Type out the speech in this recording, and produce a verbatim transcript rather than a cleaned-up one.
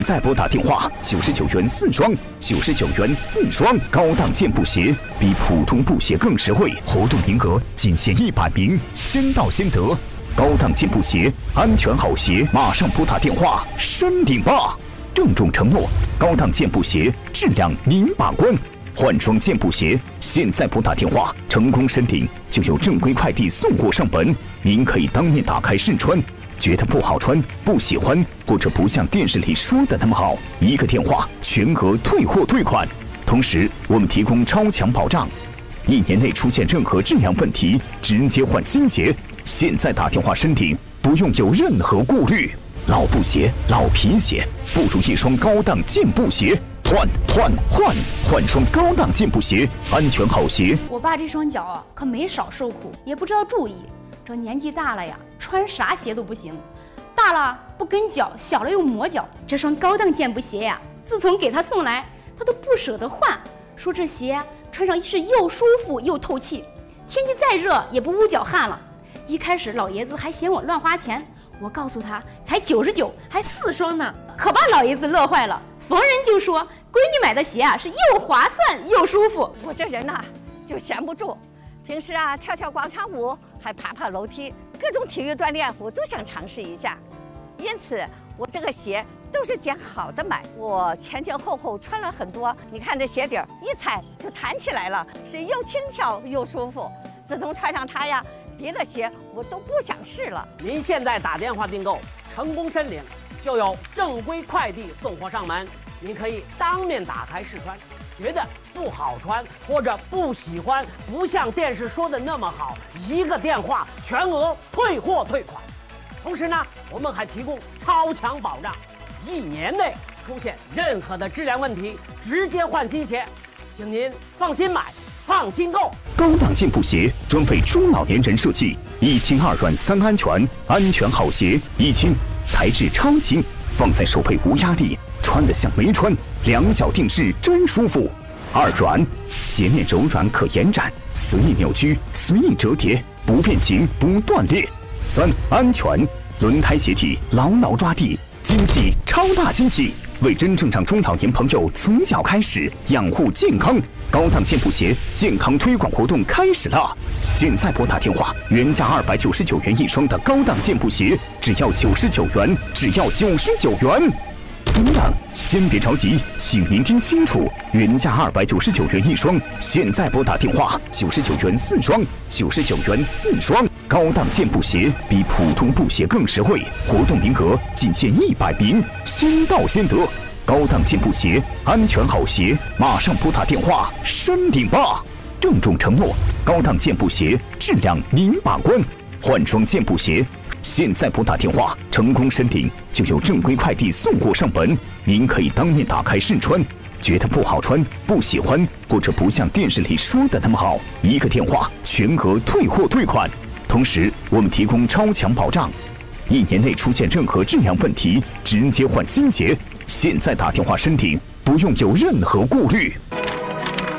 再拨打电话九十九元四双，九十九元四双，高档健步鞋比普通布鞋更实惠，活动名额仅限一百名，先到先得。高档健步鞋，安全好鞋，马上拨打电话申领吧！郑重承诺，高档健步鞋质量您把关。换双健步鞋，现在拨打电话，成功申领就有正规快递送货上门，您可以当面打开试穿。觉得不好穿、不喜欢，或者不像电视里说的那么好，一个电话全额退货退款。同时，我们提供超强保障，一年内出现任何质量问题，直接换新鞋。现在打电话申领，不用有任何顾虑。老布鞋、老皮鞋，不如一双高档健步鞋。换换换换双高档健步鞋，安全好鞋。 我爸这双脚啊，可没少受苦，也不知道注意。这年纪大了呀，穿啥鞋都不行，大了不跟脚，小了又磨脚。这双高档健步鞋呀，自从给他送来，他都不舍得换，说这鞋穿上是又舒服又透气，天气再热也不捂脚汗了。一开始老爷子还嫌我乱花钱，我告诉他才九十九，还四双呢，可把老爷子乐坏了，逢人就说闺女买的鞋啊是又划算又舒服。 我这人呐、啊、就闲不住，平时啊跳跳广场舞，还爬爬楼梯，各种体育锻炼我都想尝试一下。因此我这个鞋都是捡好的买，我前前后后穿了很多，你看这鞋底儿一踩就弹起来了，是又轻巧又舒服。自从穿上它呀，别的鞋我都不想试了。 您现在打电话订购，成功申领，就有正规快递送货上门。您可以当面打开试穿，觉得不好穿或者不喜欢，不像电视说的那么好，一个电话全额退货退款。同时呢，我们还提供超强保障，一年内出现任何的质量问题，直接换新鞋。请您放心买，放心购。 高档健步鞋专为中老年人设计，一轻二软三安全，安全好鞋。一轻，材质超轻，放在手背无压力，穿得像没穿，两脚定制真舒服。二软，鞋面柔软可延展，随意扭曲，随意折叠，不变形不断裂。三安全，轮胎鞋体牢牢抓地，惊喜超大惊喜！为真正让中老年朋友从脚开始养护健康，高档健步鞋健康推广活动开始了！现在拨打电话，原价二百九十九元一双的高档健步鞋，只要九十九元，只要九十九元。等等，先别着急，请您听清楚，原价二百九十九元一双，现在拨打电话九十九元四双，九十九元四双。高档健步鞋比普通布鞋更实惠，活动名额仅限一百名，先到先得。高档健步鞋，安全好鞋，马上拨打电话申领吧！郑重承诺，高档健步鞋质量您把关。换双健步鞋，现在拨打电话，成功申领就有正规快递送货上门，您可以当面打开试穿。觉得不好穿、不喜欢，或者不像电视里说的那么好，一个电话全额退货退款。同时，我们提供超强保障，一年内出现任何质量问题，直接换新鞋。现在打电话申领，不用有任何顾虑。